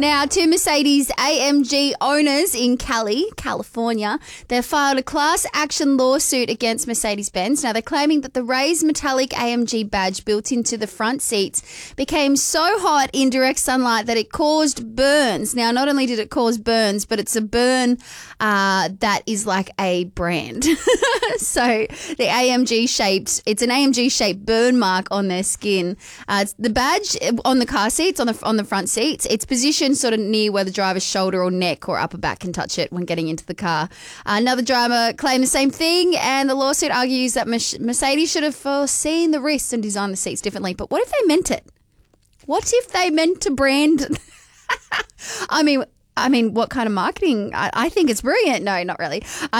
Now, two Mercedes-AMG owners in Cali, California, they've filed a class action lawsuit against Mercedes-Benz. Now, they're claiming that the raised metallic AMG badge built into the front seats became so hot in direct sunlight that it caused burns. Now, not only did it cause burns, but it's a burn that is like a brand. So the it's an AMG-shaped burn mark on their skin. It's the badge on the car seats, on the front seats, it's positioned sort of near where the driver's shoulder or neck or upper back can touch it when getting into the car. Another driver claimed the same thing, and the lawsuit argues that Mercedes should have foreseen the risks and designed the seats differently. But what if they meant it? What if they meant to brand? I mean, what kind of marketing? I think it's brilliant. No, not really.